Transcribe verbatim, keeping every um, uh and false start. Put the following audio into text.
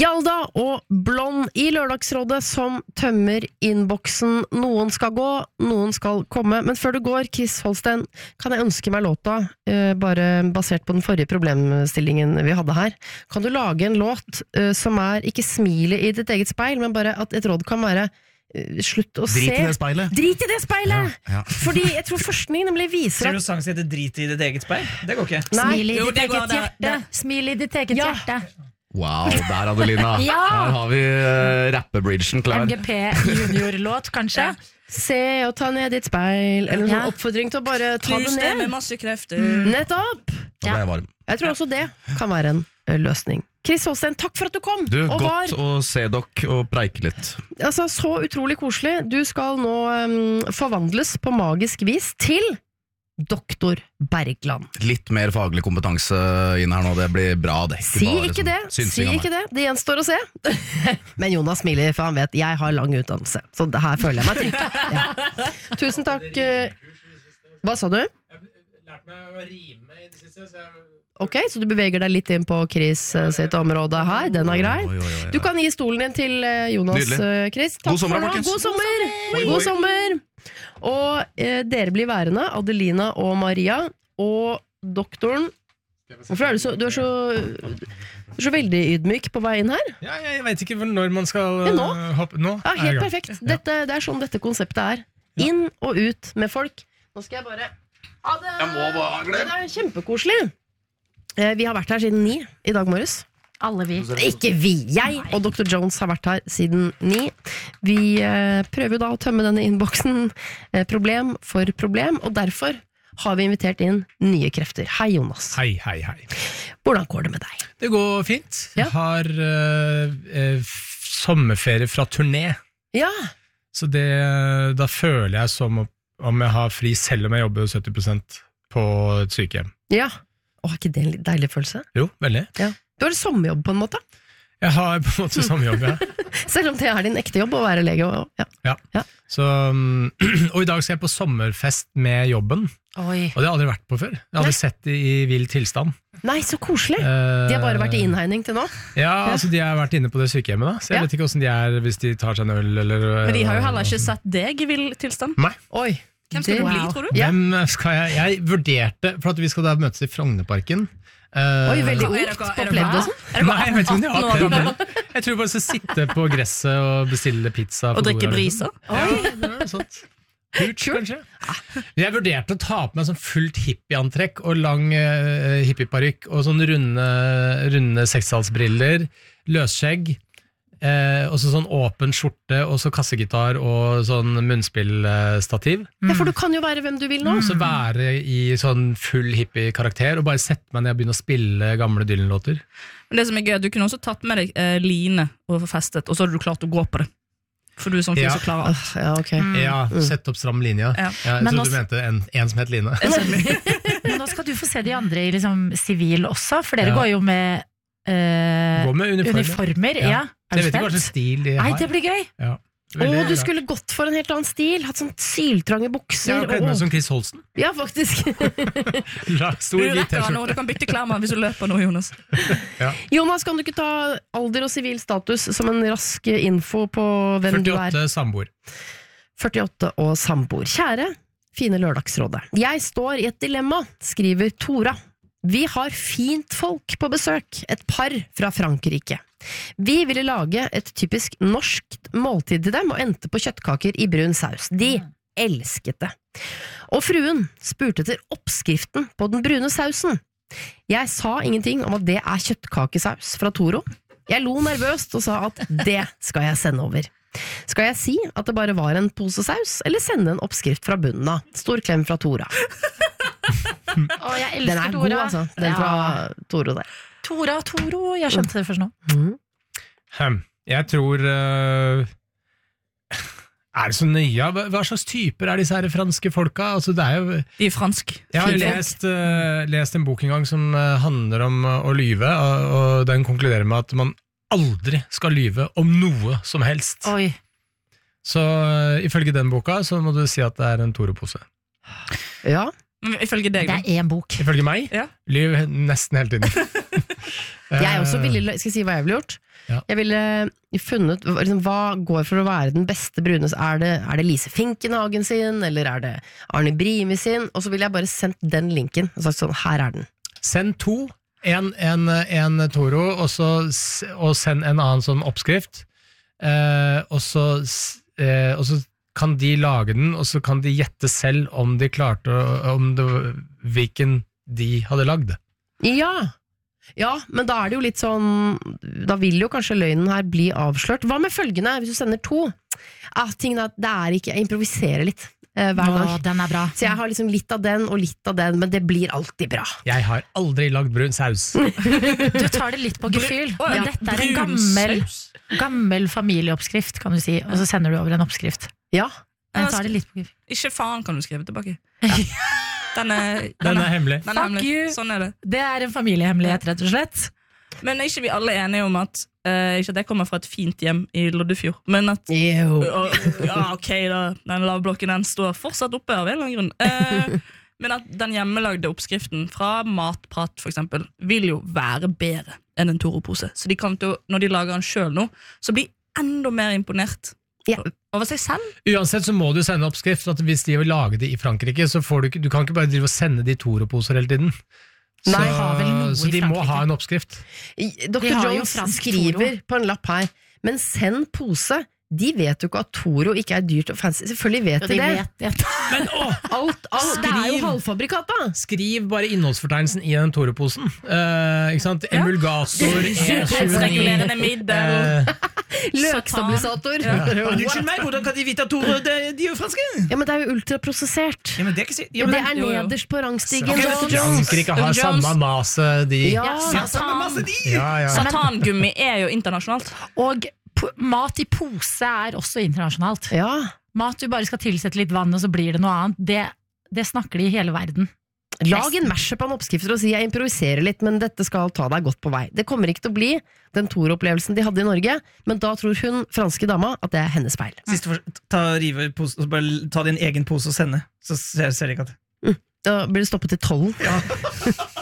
Hjalda og Blond i Lørdagsrådet som tømmer innboksen. Noen skal gå, noen skal komme. Men før du går, Chris Holsten, kan jeg ønske meg låta, uh, bare basert på den forrige problemstillingen vi hadde her. Kan du lage en låt uh, som er ikke smile i ditt eget speil, men bare at et råd kan være slutt å Drit se. Drit i det speilet. Drit i det speilet! Ja, ja. Fordi jeg tror forskning nemlig viser at... Ser du sang som heter Drit i ditt eget speil? Det går ikke. Nei. Smil i Jo, ditt det eget går, det- hjerte. det- Smil i ditt eget Ja. hjerte. Wow, der Adelina. Ja. Der har vi uh, rappebridgen klar. M G P junior-låt, kanskje? Se og ta ned ditt speil. Eller noen Ja. oppfordring til å bare ta det Knus det med ned. masse krefter. Nettopp! Da ble jeg varm. Jeg tror også det kan være en ø, løsning. Chris Holsten, takk for at du kom. Du, og godt å se dere og preike litt. Altså, så utrolig koselig. Du skal nå um, forvandles på magisk vis til doktor Bergland. Litt mer faglig kompetanse inn her nå, det blir bra det. Si bare ikke sånn det, synsing si av meg. ikke det. Det gjenstår å se. Men Jonas smiler, for han vet jeg har lang utdannelse. Så det her føler jeg meg trygg. Ja. Tusen takk. uh, Hva sa du? Jeg har lært meg å rime i det siste, så jeg... Ok, så du beveger deg litt inn på Chris uh, sitt område her. Den er grei. Oi, oi, oi, oi. Du kan gi stolen din til uh, Jonas, Nydelig. uh, Chris. Takk God sommer, for nå. folkens. God sommer! Oi, God oi. sommer! Og uh, dere blir værende, Adelina og Maria, og doktoren. Hvorfor er du så, du er så, du er så veldig ydmyk på vei inn her? Ja, jeg vet ikke når man skal Ja, nå. uh, hoppe. Nå Ja, er jeg i helt gang. perfekt. Dette, det er sånn dette konseptet er. Inn og ut med folk. Nå skal jeg bare... Ha det! Jeg må bare glemme. Det er kjempekoselig. Eh, Vi har vært her siden ni i dag morges. Alle vi. Ikke vi, jeg og doktor Jones har vært her siden ni. Vi eh, prøver jo da å tømme denne innboksen eh, problem for problem, og derfor har vi invitert inn nye krefter. Hei Jonas, Hei, hei, hei. hvordan går det med deg? Det går fint. Ja. Jeg har uh, uh, sommerferie fra turné, Ja, så det, da føler jeg som om jeg har fri selv om jeg jobber sytti prosent på et sykehjem. ja. Åh, er ikke det en litt deilig følelse? Jo, veldig. Ja. Du har sommerjobb på en måte, Jeg har på en måte samme jobb, ja. selv om det er din ekte jobb å være lege. Og, ja. ja. Ja. Så, um, og i dag skal jeg på sommerfest med jobben, Oi. og det har jeg aldri vært på før. Jeg har aldri sett det i vill tilstand. Nei, så koselig. Eh, De har bare vært i innhegning til nå. Ja, altså de har vært inne på det sykehjemmet da, så jeg Ja. vet ikke hvordan de er hvis de tar seg en øl, eller... Men de har jo heller ikke sett deg i vill tilstand. Nei. Oi. Hvem skal Det- det bli, Wow. tror du? Ja. Hvem skal jeg... Jeg vurderte, for at vi skal da møtes i Frognerparken. Eh, Oi, veldig Er ungt dere- på er dere- pledd og sånn. Er det Nei, jeg vet ikke om de atten har år pledd. gammel? Jeg tror bare jeg skal sitte på gresset og bestille pizza. Og på drikke bordet, briser? liksom. Ja, det er noe sånt. Hurt, kanskje. Jeg vurderte å ta på meg sånn fullt hippieantrekk og lang uh, hippieparykk og sånn runde, runde sekshalsbriller, løsskjegg, eh, og så sånn åpen skjorte og så kassegitar og sånn munnspillstativ. Ja, for du kan jo være hvem du vil nå. Og så være i sånn full hippie-karakter og bare sette meg ned og begynne å spille gamle Dylan-låter. Men det som er gøy, du kunne også tatt med deg eh, line og festet, og så hadde du klart å gå på det. For du er sånn fyr Ja. som klarer alt. Ja, ok. Ja, sette opp stram linje. Ja. Ja, jeg Men trodde også- du mente en, en som het Line. Men nå skal du få se de andre i liksom sivil også, for dere Ja. går jo med eh, Gå med uniformer. uniformer. Ja. Ja. Er Jeg du vet ikke hva slags spent? stil de Nei, har. det blir gøy. Ja. Å, Veldig du rart. skulle gått for en helt annen stil. Hatt sånn syltrange bukser. Ja, kledd meg og- som Chris Holsten. Ja, faktisk. La- Du Stor hvit rekker nå, T-skjorte. du kan bytte klær med han hvis du løper nå, Jonas. Jonas, kan du ikke ta alder og sivil status som en rask info på hvem du er? førtiåtte samboer. førtiåtte og samboer. Kjære, fine Lørdagsrådet. Jeg står i et dilemma, skriver Tora. Vi har fint folk på besøk, et par fra Frankrike. Vi ville lage et typisk norskt måltid til dem og endte på kjøttkaker i brun saus. De elsket det. Og fruen spurte etter oppskriften på den brune sausen. Jeg sa ingenting om at det er kjøttkakesaus fra Toro. Jeg lo nervøst og sa at det skal jeg sende over. Skal jeg si at det bare var en pose saus, eller sende en oppskrift fra bunnen av? Stor klem fra Tora. Å, jeg elsker Den er god, Tora. altså. Den fra Toro der. Tora, Toro, jeg skjønte det først nå. Mhm. Hm, Jeg tror øh, Er det så nøye? Hva hva slags typer er disse her franske folka? Altså, det er jo De er fransk. Jeg har Fint. lest, øh, lest en bok en gang som øh, handler om øh, å lyve, og, og den konkluderer med at man aldri skal lyve om noe som helst. Oi. Så øh, ifølge den boka så må du si at det er en Toro-pose. Ja. Men ifølge deg, Det da? er én bok. Ifølge meg, Ja. lyv nesten hele tiden. Jeg også ville, skal jeg si hva jeg ville gjort? Ja. Jeg ville funnet liksom, hva går for å være den beste brune. Er det, er det Lise Finkenhagen sin, eller er det Arne Brimi sin? Og så ville jeg bare sendt den linken og sagt sånn, her er den. Send to, en, en, en Toro, og, så, og send en annen sånn oppskrift. Eh, og, så, eh, og så kan de lage den, og så kan de gjette selv om de klarte om det, hvilken de hadde lagd. Ja, ja, men da er det jo litt sånn, da vil jo kanskje løgnen her bli avslørt. Hva med følgende, hvis du sender to? Ah, tingen er at det er ikke, jeg improviserer litt eh, hver gang. Åh, den er bra. Så jeg har liksom litt av den og litt av den, men det blir alltid bra. Jeg har aldri lagd brun saus. Du tar det litt på gefühl. Å, ja. Men dette er en Brun gammel, saus. gammel familieoppskrift, kan du si, og så sender du over en oppskrift. Ja, Jeg tar det litt på gefühl. Ikke faen kan du skrive tilbake. Den er, Den er hemmelig. Den er Fuck hemmelig. you. Sånn er det. Det er en familiehemmelighet, rett og slett. Men er ikke vi alle enige om at uh, ikke at jeg kommer fra et fint hjem i Loddefjord, men at jo. uh, ja, ok da, den lavblokken den står fortsatt oppe av en eller annen grunn. Uh, men at den hjemmelagde oppskriften fra Matprat for eksempel, vil jo være bedre enn en Toro-pose. Så de kan til, når de lager den selv nå, så blir enda mer imponert Ja. over seg selv. Uansett så må du sende oppskrift, at hvis de vil lage det i Frankrike, så får du ikke, du kan ikke bare drive og sende de Toro-poser hele tiden. Så, Nei, har vel noe så i de må Frankrike. ha en oppskrift. doktor De har jo Jones fransk skriver på en lapp her, men send pose. De vet jo ikke at Toro ikke er dyrt og fancy. Selvfølgelig vet Og de de det. vet det. Men å, Alt, alt, det er jo Skriv. halvfabrikat da. skriv bare innholdsfortegnelsen i den Toro-posen. Eh, ikke sant? Emulgator, E tjueni Regulerende middel. eh, Løkstabilisator. Ja. Unnskyld meg, hvordan kan de vite at Toro de, de er jo franske? men det er jo ultraprosessert. Ja, men det er ikke si- ja, Og men, det er jo, jo. nederst på rangstigen. Ok, doktor Jones. Frankrike har Jones. samme maset, de. Ja. ja, samme masse de! Ja, ja. Satangummi er jo internasjonalt. Og p- mat i pose er også internasjonalt. Ja. Mat du bare skal tilsette litt vann, og så blir det noe annet. Det, det snakker de i hele verden. Lag en mashup av en oppskrift og si jeg improviserer litt, men dette skal ta deg godt på vei. Det kommer ikke til å bli den Toro-opplevelsen de hadde i Norge, men da tror hun franske dama at det er hennes feil. Siste for, ta, rive pose, og så bare ta din egen pose og sende. Så ser, ser de ikke at Da blir det stoppet til tolv.